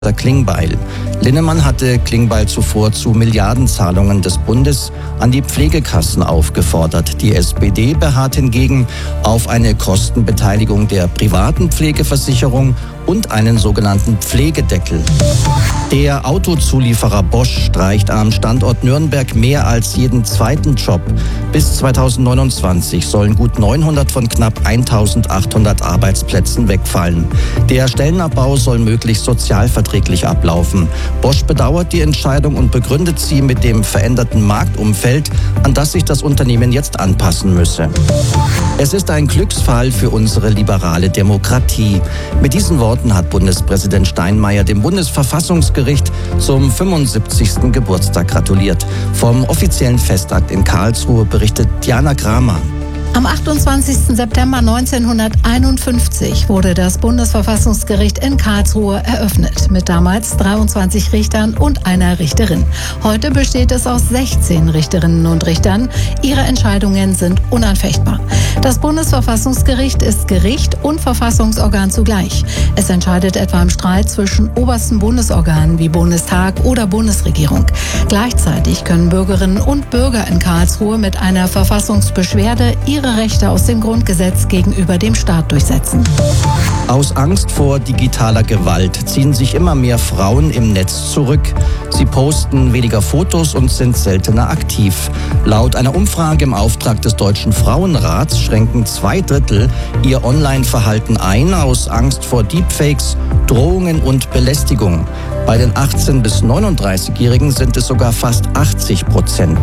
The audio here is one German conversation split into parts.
Klingbeil. Linnemann hatte Klingbeil zuvor zu Milliardenzahlungen des Bundes an die Pflegekassen aufgefordert. Die SPD beharrt hingegen auf eine Kostenbeteiligung der privaten Pflegeversicherung und einen sogenannten Pflegedeckel. Der Autozulieferer Bosch streicht am Standort Nürnberg mehr als jeden zweiten Job. Bis 2029 sollen gut 900 von knapp 1800 Arbeitsplätzen wegfallen. Der Stellenabbau soll möglichst sozialverträglich ablaufen. Bosch bedauert die Entscheidung und begründet sie mit dem veränderten Marktumfeld, an das sich das Unternehmen jetzt anpassen müsse. Es ist ein Glücksfall für unsere liberale Demokratie. Mit diesen Worten hat Bundespräsident Steinmeier dem Bundesverfassungsgericht zum 75. Geburtstag gratuliert. Vom offiziellen Festakt in Karlsruhe berichtet Diana Kramer. Am 28. September 1951 wurde das Bundesverfassungsgericht in Karlsruhe eröffnet, mit damals 23 Richtern und einer Richterin. Heute besteht es aus 16 Richterinnen und Richtern. Ihre Entscheidungen sind unanfechtbar. Das Bundesverfassungsgericht ist Gericht und Verfassungsorgan zugleich. Es entscheidet etwa im Streit zwischen obersten Bundesorganen wie Bundestag oder Bundesregierung. Gleichzeitig können Bürgerinnen und Bürger in Karlsruhe mit einer Verfassungsbeschwerde ihre Rechte aus dem Grundgesetz gegenüber dem Staat durchsetzen. Aus Angst vor digitaler Gewalt ziehen sich immer mehr Frauen im Netz zurück. Sie posten weniger Fotos und sind seltener aktiv. Laut einer Umfrage im Auftrag des Deutschen Frauenrats schränken 2/3 ihr Online-Verhalten ein aus Angst vor Deepfakes, Drohungen und Belästigung. Bei den 18- bis 39-Jährigen sind es sogar fast 80%.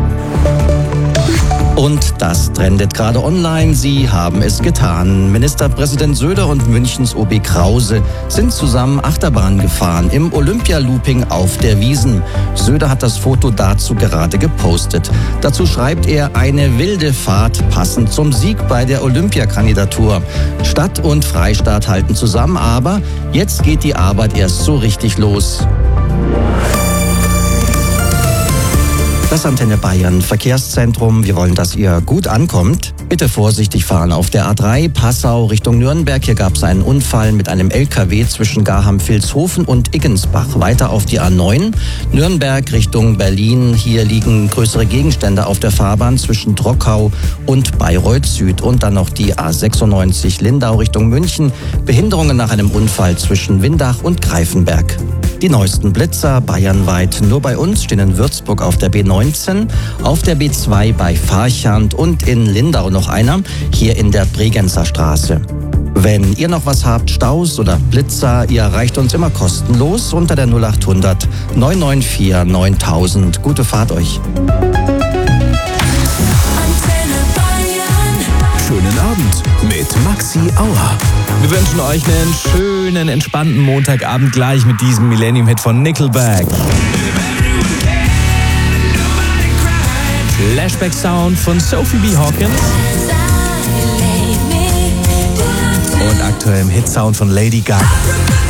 Und das trendet gerade online. Sie haben es getan. Ministerpräsident Söder und Münchens OB Krause sind zusammen Achterbahn gefahren im Olympia-Looping auf der Wiesn. Söder hat das Foto dazu gerade gepostet. Dazu schreibt er: eine wilde Fahrt passend zum Sieg bei der Olympiakandidatur. Stadt und Freistaat halten zusammen, aber jetzt geht die Arbeit erst so richtig los. Das Antenne Bayern Verkehrszentrum. Wir wollen, dass ihr gut ankommt. Bitte vorsichtig fahren auf der A3 Passau Richtung Nürnberg. Hier gab es einen Unfall mit einem LKW zwischen Garham-Vilshofen und Iggensbach. Weiter auf die A9 Nürnberg Richtung Berlin. Hier liegen größere Gegenstände auf der Fahrbahn zwischen Trockau und Bayreuth Süd. Und dann noch die A96 Lindau Richtung München. Behinderungen nach einem Unfall zwischen Windach und Greifenberg. Die neuesten Blitzer bayernweit. Nur bei uns stehen in Würzburg auf der B19, auf der B2 bei Farchant und in Lindau noch einer, hier in der Bregenzer Straße. Wenn ihr noch was habt, Staus oder Blitzer, ihr erreicht uns immer kostenlos unter der 0800 994 9000. Gute Fahrt euch. Schönen Abend mit Maxi Auer. Wir wünschen euch einen schönen, entspannten Montagabend gleich mit diesem Millennium-Hit von Nickelback. Flashback-Sound von Sophie B. Hawkins. Und aktuell im Hit-Sound von Lady Gaga.